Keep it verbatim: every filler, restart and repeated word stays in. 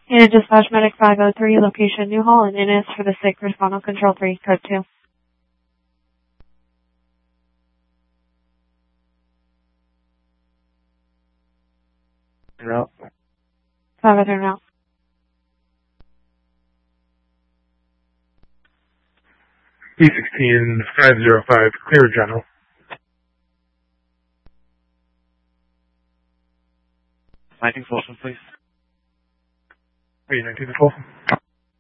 And Dispatch Medic five oh three, location Newhall and Innis for the sick, respond on control three, code two. Route. five oh three now. B sixteen five oh five, clear general. nineteen Folsom, please. Are you nineteen Folsom?